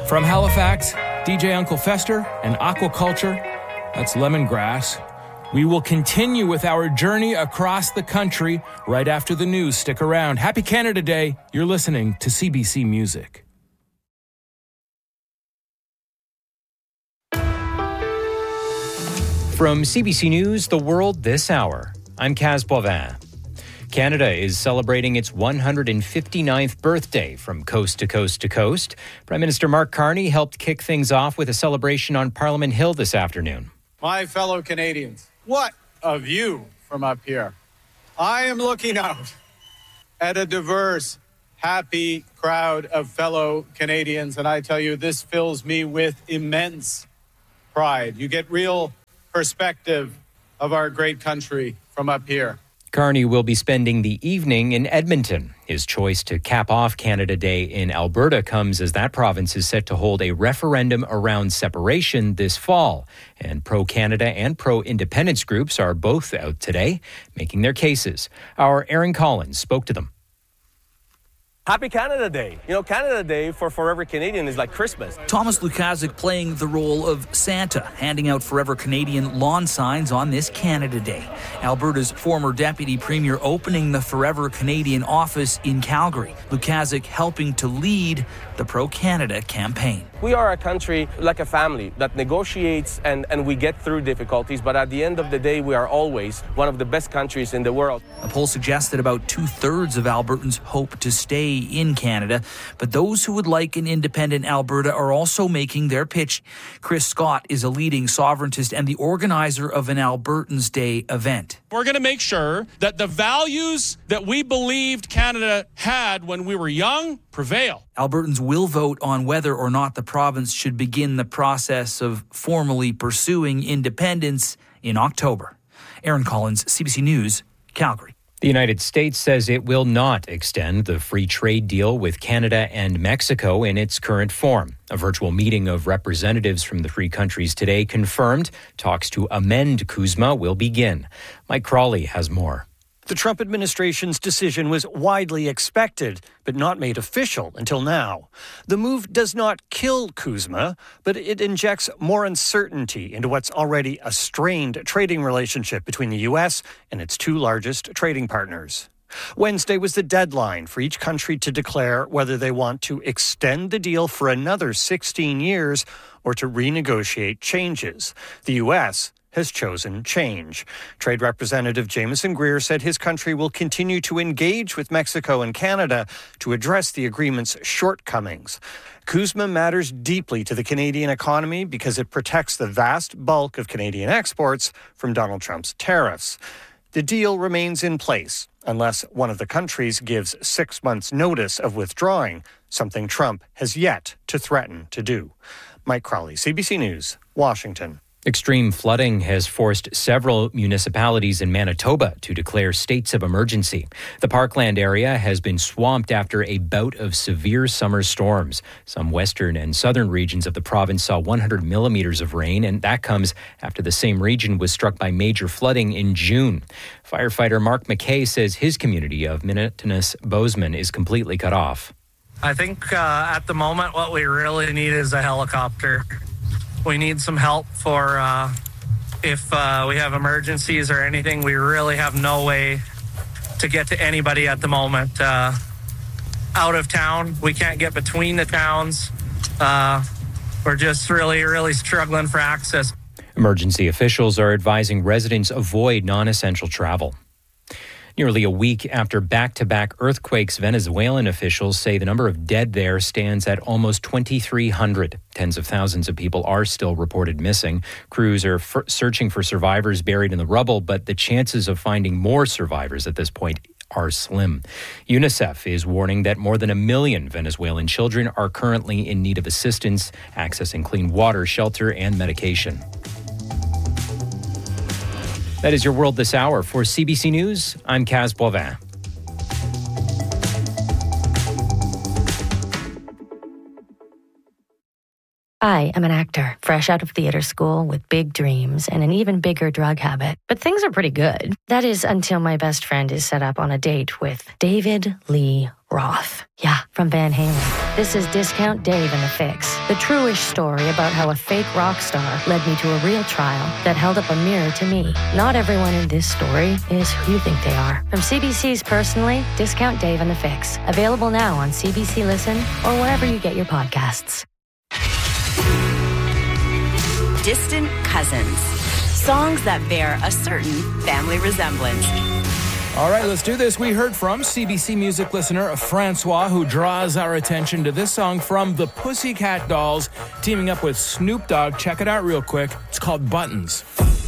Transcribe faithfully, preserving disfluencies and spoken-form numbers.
From Halifax, D J Uncle Fester and Aquaculture, that's Lemongrass. We will continue with our journey across the country right after the news. Stick around. Happy Canada Day. You're listening to C B C Music. From C B C News, The World This Hour, I'm Kaz Boivin. Canada is celebrating its one hundred fifty-ninth birthday from coast to coast to coast. Prime Minister Mark Carney helped kick things off with a celebration on Parliament Hill this afternoon. My fellow Canadians, what a view from up here. I am looking out at a diverse, happy crowd of fellow Canadians, and I tell you, this fills me with immense pride. You get real perspective of our great country from up here. Carney will be spending the evening in Edmonton. His choice to cap off Canada Day in Alberta comes as that province is set to hold a referendum around separation this fall. And pro-Canada and pro-independence groups are both out today, making their cases. Our Aaron Collins spoke to them. Happy Canada Day. You know, Canada Day for Forever Canadian is like Christmas. Thomas Lukaszuk playing the role of Santa, handing out Forever Canadian lawn signs on this Canada Day. Alberta's former Deputy Premier opening the Forever Canadian office in Calgary. Lukaszuk helping to lead the Pro-Canada campaign. We are a country like a family that negotiates and, and we get through difficulties, but at the end of the day, we are always one of the best countries in the world. A poll suggests that about two-thirds of Albertans hope to stay in Canada, but those who would like an independent Alberta are also making their pitch. Chris Scott is a leading sovereigntist and the organizer of an Albertans Day event. We're going to make sure that the values that we believed Canada had when we were young prevail. Albertans will vote on whether or not the province should begin the process of formally pursuing independence in October. Aaron Collins, C B C News, Calgary. The United States says it will not extend the free trade deal with Canada and Mexico in its current form. A virtual meeting of representatives from the three countries today confirmed talks to amend CUSMA will begin. Mike Crawley has more. The Trump administration's decision was widely expected, but not made official until now. The move does not kill CUSMA, but it injects more uncertainty into what's already a strained trading relationship between the U S and its two largest trading partners. Wednesday was the deadline for each country to declare whether they want to extend the deal for another sixteen years or to renegotiate changes. The U S has chosen change. Trade Representative Jameson Greer said his country will continue to engage with Mexico and Canada to address the agreement's shortcomings. CUSMA matters deeply to the Canadian economy because it protects the vast bulk of Canadian exports from Donald Trump's tariffs. The deal remains in place unless one of the countries gives six months' notice of withdrawing, something Trump has yet to threaten to do. Mike Crawley, C B C News, Washington. Extreme flooding has forced several municipalities in Manitoba to declare states of emergency. The Parkland area has been swamped after a bout of severe summer storms. Some western and southern regions of the province saw one hundred millimeters of rain, and that comes after the same region was struck by major flooding in June. Firefighter Mark McKay says his community of Minnetonka-Bozeman is completely cut off. I think uh, at the moment what we really need is a helicopter. We need some help for uh, if uh, we have emergencies or anything. We really have no way to get to anybody at the moment. Uh, out of town, we can't get between the towns. Uh, we're just really, really struggling for access. Emergency officials are advising residents avoid non-essential travel. Nearly a week after back-to-back earthquakes, Venezuelan officials say the number of dead there stands at almost twenty-three hundred. Tens of thousands of people are still reported missing. Crews are f- searching for survivors buried in the rubble, but the chances of finding more survivors at this point are slim. UNICEF is warning that more than a million Venezuelan children are currently in need of assistance, accessing clean water, shelter, and medication. That is your World This Hour. For C B C News, I'm Kaz Boivin. I am an actor, fresh out of theater school with big dreams and an even bigger drug habit. But things are pretty good. That is until my best friend is set up on a date with David Lee Roth. Yeah, from Van Halen. This is Discount Dave and the Fix, the true-ish story about how a fake rock star led me to a real trial that held up a mirror to me. Not everyone in this story is who you think they are. From C B C's Personally, Discount Dave and the Fix. Available now on C B C Listen or wherever you get your podcasts. Distant Cousins. Songs that bear a certain family resemblance. All right, let's do this. We heard from C B C Music listener Francois, who draws our attention to this song from the Pussycat Dolls, teaming up with Snoop Dogg. Check it out real quick. It's called Buttons.